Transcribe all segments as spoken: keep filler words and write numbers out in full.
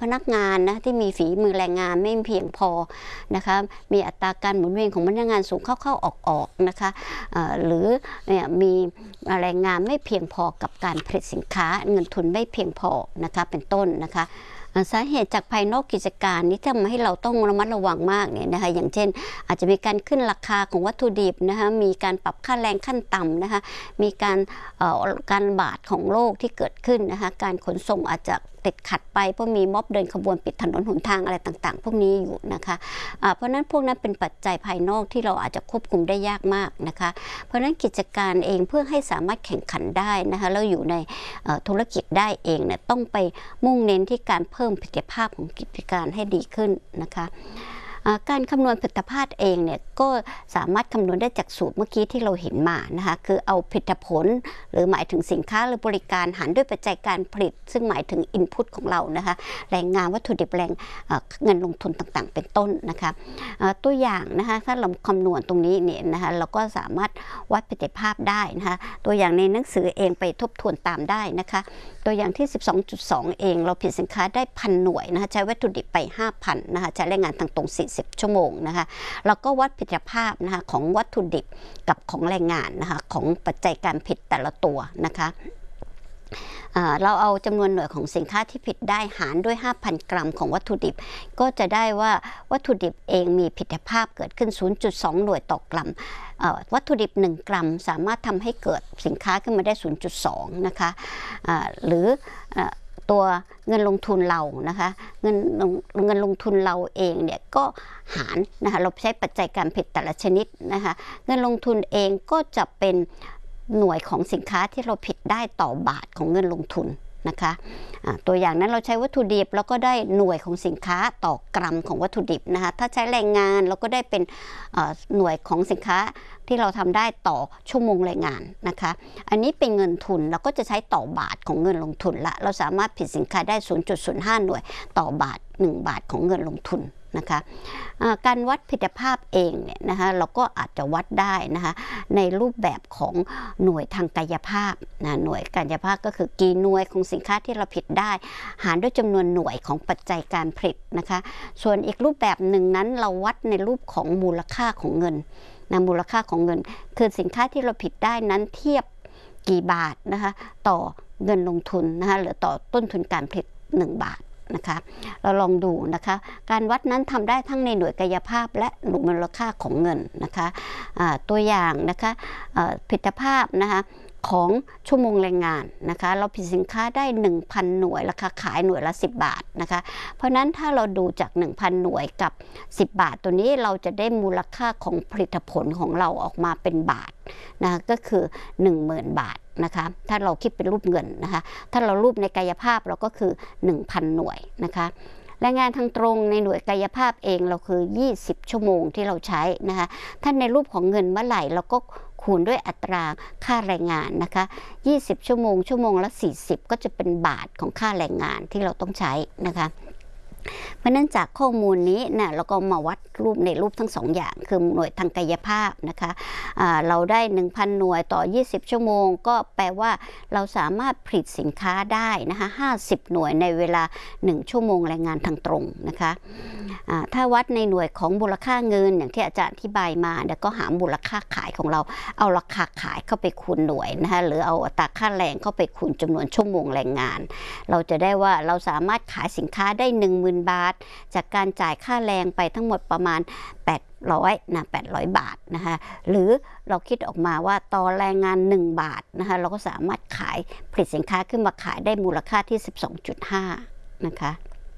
พนักงานนะที่มีฝีมือแรงงานไม่เพียงพอนะคะมีอัตราการหมุนเวียนของพนักงานสูงเข้าๆออกๆนะคะหรือเนี่ยมีแรงงานไม่เพียงพอกับการผลิตสินค้าเงินทุนไม่เพียงพอนะคะเป็นต้นนะคะสาเหตุจากภายนอกกิจการนี้ทำให้เราต้องระมัดระวังมากเนี่ยนะคะอย่างเช่นอาจจะมีการขึ้นราคาของวัตถุดิบนะคะมีการปรับค่าแรงขั้นต่ำนะคะมีการการระบาดของโรคที่เกิดขึ้นนะคะการขนส่งอาจจะติดขัดไปเพราะมีม็อบเดินขบวนปิดถนนหนทางอะไรต่างๆพวกนี้อยู่นะคะเพราะนั้นพวกนั้นเป็นปัจจัยภายนอกที่เราอาจจะควบคุมได้ยากมากนะคะเพราะนั้นกิจการเองเพื่อให้สามารถแข่งขันได้นะคะแล้วอยู่ในธุรกิจได้เองเนี่ยต้องไปมุ่งเน้นที่การเพิ่มประสิทธิภาพของกิจการให้ดีขึ้นนะคะการคำนวณผลิตภาพเองเนี่ยก็สามารถคำนวณได้จากสูตรเมื่อกี้ที่เราเห็นมานะคะคือเอาผลิตผลหรือหมายถึงสินค้าหรือบริการหารด้วยปัจจัยการผลิตซึ่งหมายถึง input ของเรานะคะแรงงานวัตถุดิบแรงเงินลงทุนต่างๆเป็นต้นนะคะตัวอย่างนะคะถ้าเราคำนวณตรงนี้เนี่ยนะคะเราก็สามารถวัดประสิทธิภาพได้นะคะตัวอย่างในหนังสือเองไปทบทวนตามได้นะคะตัวอย่างที่ สิบสองจุดสอง เองเราผลิตสินค้าได้พันหน่วยนะคะใช้วัตถุดิบไป ห้าพัน นะคะใช้แรงงานทางตรงสี่สิบชั่วโมงนะคะเราก็วัดประสิทธิภาพนะคะของวัตถุดิบกับของแรงงานนะคะของปัจจัยการผลิตแต่ละตัวนะคะเราเอาจำนวนหน่วยของสินค้าที่ผลิตได้หารด้วย ห้าพัน กรัมของวัตถุดิบก็จะได้ว่าวัตถุดิบเองมีประสิทธิภาพเกิดขึ้น ศูนย์จุดสอง หน่วยต่อกรัมวัตถุดิบหนึ่งกรัมสามารถทำให้เกิดสินค้าขึ้นมาได้ ศูนย์จุดสอง นะคะหรือตัวเงินลงทุนเรานะคะเงินเงินลงทุนเราเองเนี่ยก็หารนะคะเราใช้ปัจจัยการผลิตแต่ละชนิดนะคะเงินลงทุนเองก็จะเป็นหน่วยของสินค้าที่เราผลิตได้ต่อบาทของเงินลงทุนนะคะตัวอย่างนั้นเราใช้วัตถุดิบแล้วก็ได้หน่วยของสินค้าต่อกรัมของวัตถุดิบนะคะถ้าใช้แรงงานเราก็ได้เป็นหน่วยของสินค้าที่เราทำได้ต่อชั่วโมงแรงงานนะคะอันนี้เป็นเงินทุนเราก็จะใช้ต่อบาทของเงินลงทุนละเราสามารถผลิตสินค้าได้ ศูนย์จุดศูนย์ห้า หน่วยต่อบาทหนึ่งบาทของเงินลงทุนนะคะการวัดผลิตภาพเองเนี่ยนะคะเราก็อาจจะวัดได้นะคะในรูปแบบของหน่วยทางกายภาพนะหน่วยกายภาพก็คือกี่หน่วยของสินค้าที่เราผลิตได้หารด้วยจำนวนหน่วยของปัจจัยการผลิตนะคะส่วนอีกรูปแบบหนึ่งนั้นเราวัดในรูปของมูลค่าของเงินนะมูลค่าของเงินคือสินค้าที่เราผลิตได้นั้นเทียบกี่บาทนะคะต่อเงินลงทุนนะคะหรือต่อต้นทุนการผลิตหนึ่งบาทนะคะเราลองดูนะคะการวัดนั้นทำได้ทั้งในหน่วยกายภาพและหน่วยมูลค่าของเงินนะคะตัวอย่างนะคะผลิตภาพนะคะของชั่วโมงแรงงานนะคะเราผลิตสินค้าได้ หนึ่งพัน หน่วยราคาขายหน่วยละสิบบาทนะคะเพราะนั้นถ้าเราดูจาก หนึ่งพัน หน่วยกับสิบบาทตัวนี้เราจะได้มูลค่าของผลิตผลของเราออกมาเป็นบาทนะคะก็คือ หนึ่งหมื่น บาทนะคะถ้าเราคิดเป็นรูปเงินนะคะถ้าเรารูปในกายภาพเราก็คือ หนึ่งพัน หน่วยนะคะแรงงานทางตรงในหน่วยกายภาพเองเราคือยี่สิบชั่วโมงที่เราใช้นะคะถ้าในรูปของเงินเมื่อไหร่เราก็คูณด้วยอัตราค่าแรงงานนะคะยี่สิบชั่วโมงชั่วโมงละสี่สิบก็จะเป็นบาทของค่าแรงงานที่เราต้องใช้นะคะเพราะนั้นจากข้อมูลนี้นะเราก็มาวัดรูปในรูปทั้งสองอย่างคือหน่วยทางกายภาพนะคะเราได้ หนึ่งพัน หน่วยต่อยี่สิบชั่วโมงก็แปลว่าเราสามารถผลิตสินค้าได้นะคะห้าสิบหน่วยในเวลาหนึ่งชั่วโมงแรงงานทางตรงนะคะถ้าวัดในหน่วยของมูลค่าเงินอย่างที่อาจารย์อธิบายมาแล้วก็หามูลค่าขายของเราเอาราคาขายเข้าไปคูณหน่วยนะคะหรือเอาอัตราค่าแรงเข้าไปคูณจำนวนชั่วโมงแรงงานเราจะได้ว่าเราสามารถขายสินค้าได้ หนึ่งหมื่น บาทจากการจ่ายค่าแรงไปทั้งหมดประมาณแปดร้อยนะแปดร้อยบาทนะคะหรือเราคิดออกมาว่าต่อแรงงานหนึ่งบาทนะคะเราก็สามารถขายผลิตสินค้าขึ้นมาขายได้มูลค่าที่ สิบสองจุดห้า นะคะ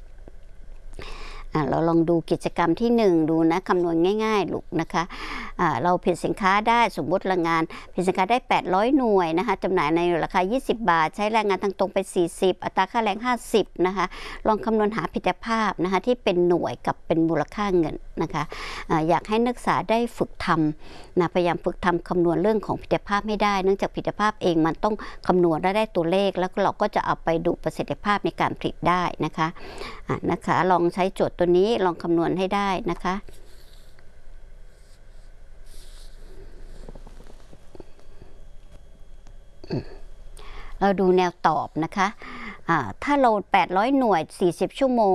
เราลองดูกิจกรรมที่หนึ่งดูนะคำนวณง่ายๆลูกนะคะเราผลิตสินค้าได้สมมติแรงงานผลิตสินค้าได้แปดร้อยหน่วยนะคะจำหน่ายในราคายี่สิบบาทใช้แรงงานทางตรงไปสี่สิบอัตราค่าแรงห้าสิบนะคะลองคำนวณหาผลิตภาพนะคะที่เป็นหน่วยกับเป็นมูลค่าเงินนะคะอยากให้นักศึกษาได้ฝึกทำนะพยายามฝึกทำคำนวณเรื่องของผลิตภาพไม่ได้เนื่องจากผลิตภาพเองมันต้องคำนวณและได้ตัวเลขแล้วเราก็จะเอาไปดูประสิทธิภาพในการผลิตได้นะคะนะคะลองใช้โจทย์ตัวนี้ลองคำนวณให้ได้นะคะเราดูแนวตอบนะคะถ้าเราแปดร้อยหน่วยสี่สิบชั่วโมง